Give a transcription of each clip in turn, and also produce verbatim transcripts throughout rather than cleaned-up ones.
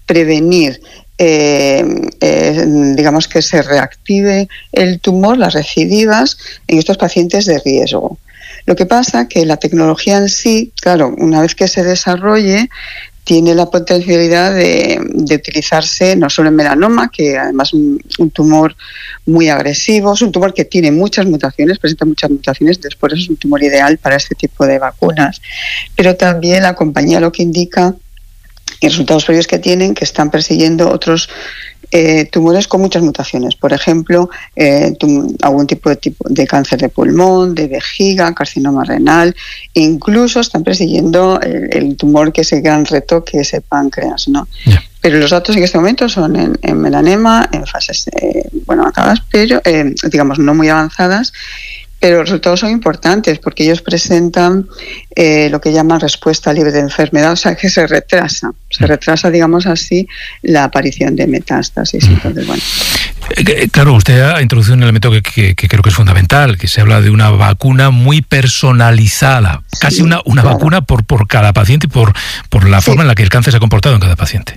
prevenir Eh, eh, digamos que se reactive el tumor, las recidivas en estos pacientes de riesgo. Lo que pasa que la tecnología en sí, claro, una vez que se desarrolle, tiene la potencialidad de, de utilizarse no solo en melanoma, que además es un, un tumor muy agresivo, es un tumor que tiene muchas mutaciones, presenta muchas mutaciones, después es un tumor ideal para este tipo de vacunas, pero también la compañía lo que indica y resultados previos que tienen, que están persiguiendo otros eh, tumores con muchas mutaciones. Por ejemplo, eh, tum- algún tipo de, tipo de cáncer de pulmón, de vejiga, carcinoma renal. Incluso están persiguiendo el, el tumor que es el gran reto, que es el páncreas, ¿no? Yeah. Pero los datos en este momento son en, en melanema, en fases eh, bueno, avanzadas, pero eh, digamos no muy avanzadas. Pero los resultados son importantes porque ellos presentan eh, lo que llaman respuesta libre de enfermedad, o sea que se retrasa, se retrasa, digamos así, la aparición de metástasis. Entonces, bueno. Claro, usted ha introducido un elemento que, que, que creo que es fundamental, que se habla de una vacuna muy personalizada, sí, casi una, una claro. vacuna por, por cada paciente y por, por la sí. forma en la que el cáncer se ha comportado en cada paciente.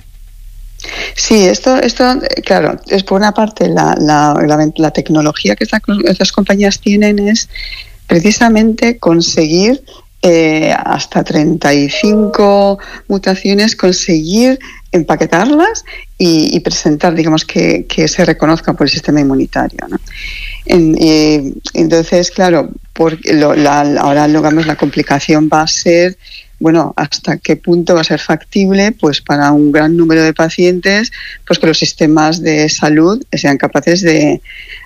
Sí, esto, esto, claro, es por una parte la, la, la, la tecnología que esta, estas compañías tienen es precisamente conseguir eh, hasta treinta y cinco mutaciones, conseguir empaquetarlas y, y presentar, digamos, que, que se reconozcan por el sistema inmunitario, ¿no? En, eh, entonces, claro, por, lo, la, ahora digamos, la complicación va a ser, bueno, hasta qué punto va a ser factible, pues para un gran número de pacientes, pues que los sistemas de salud sean capaces de,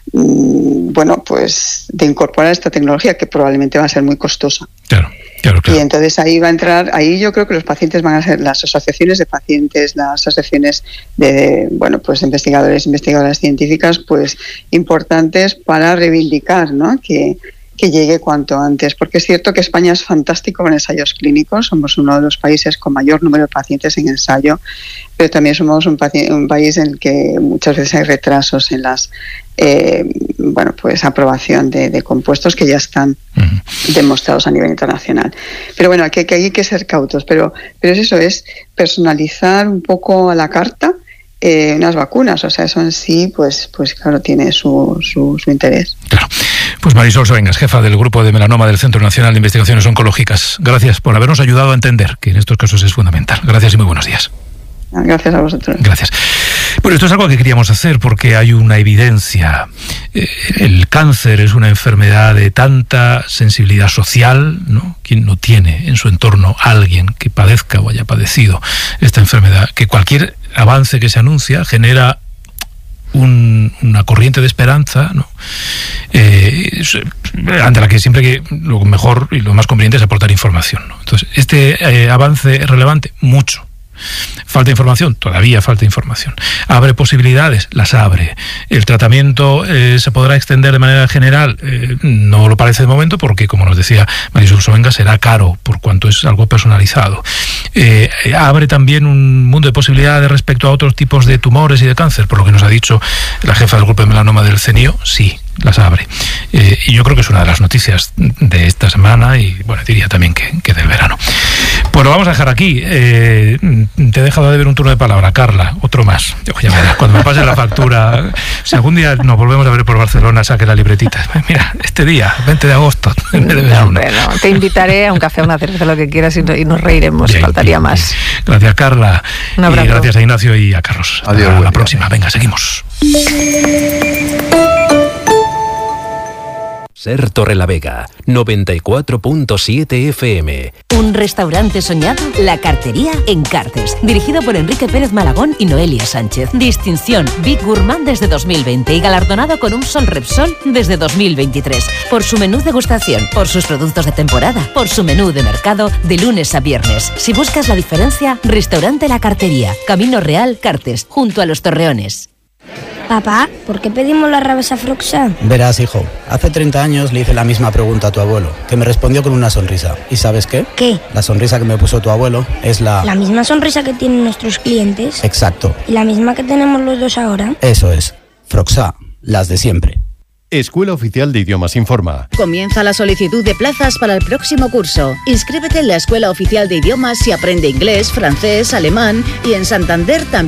mmm, bueno, pues de incorporar esta tecnología, que probablemente va a ser muy costosa. Claro. Claro, claro. Y entonces ahí va a entrar, ahí yo creo que los pacientes van a ser las asociaciones de pacientes, las asociaciones de, bueno, pues investigadores, investigadoras científicas, pues importantes para reivindicar, ¿no? Que que llegue cuanto antes, porque es cierto que España es fantástico con ensayos clínicos, somos uno de los países con mayor número de pacientes en ensayo, pero también somos un, paci- un país en el que muchas veces hay retrasos en las eh, bueno, pues aprobación de, de compuestos que ya están uh-huh. demostrados a nivel internacional. Pero bueno, que, que hay que ser cautos, pero, pero es eso, es personalizar un poco a la carta Eh, unas vacunas, o sea, eso en sí, pues, pues claro, tiene su, su, su interés. Claro. Pues Marisol Soengas, jefa del Grupo de Melanoma del Centro Nacional de Investigaciones Oncológicas. Gracias por habernos ayudado a entender que en estos casos es fundamental. Gracias y muy buenos días. Gracias a vosotros. Gracias. Bueno, esto es algo que queríamos hacer porque hay una evidencia. Eh, el cáncer es una enfermedad de tanta sensibilidad social, ¿no? Quien no tiene en su entorno a alguien que padezca o haya padecido esta enfermedad, que cualquier avance que se anuncia genera un, una corriente de esperanza, ¿no? Eh, ante la que siempre que lo mejor y lo más conveniente es aportar información, ¿no? Entonces, este eh, avance es relevante, mucho. Falta información, todavía falta información. ¿Abre posibilidades? Las abre. ¿El tratamiento eh, se podrá extender de manera general? Eh, no lo parece de momento porque, como nos decía Marisol Soengas, será caro por cuanto es algo personalizado. Eh, ¿Abre también un mundo de posibilidades respecto a otros tipos de tumores y de cáncer? Por lo que nos ha dicho la jefa del Grupo de Melanoma del CENIO, sí, las abre. Eh, y yo creo que es una de las noticias de esta semana y, bueno, diría también que, que del verano. Pues lo vamos a dejar aquí. Eh, te he dejado de ver un turno de palabra, Carla, otro más. Oye, mira, cuando me pase la factura, si algún día nos volvemos a ver por Barcelona, saque la libretita. Mira, este día, veinte de agosto. En vez de no, hombre, no. Te invitaré a un café, a una cerveza, lo que quieras y nos reiremos, bien, faltaría bien, más. Bien. Gracias, Carla. Un abrazo. Y gracias a Ignacio y a Carlos. Adiós. Hasta la próxima. Venga, seguimos. Ser Torrelavega, noventa y cuatro punto siete F M. Un restaurante soñado, La Cartería en Cartes. Dirigido por Enrique Pérez Malagón y Noelia Sánchez. Distinción Big Gourmand desde dos mil veinte y galardonado con un Sol Repsol desde dos mil veintitrés. Por su menú degustación, por sus productos de temporada, por su menú de mercado de lunes a viernes. Si buscas la diferencia, Restaurante La Cartería, Camino Real, Cartes, junto a Los Torreones. Papá, ¿por qué pedimos la rabasa Froxa? Verás, hijo, hace treinta años le hice la misma pregunta a tu abuelo, que me respondió con una sonrisa. ¿Y sabes qué? ¿Qué? La sonrisa que me puso tu abuelo es la... ¿La misma sonrisa que tienen nuestros clientes? Exacto. ¿Y la misma que tenemos los dos ahora? Eso es. Froxa, las de siempre. Escuela Oficial de Idiomas informa. Comienza la solicitud de plazas para el próximo curso. Inscríbete en la Escuela Oficial de Idiomas si aprende inglés, francés, alemán y en Santander también.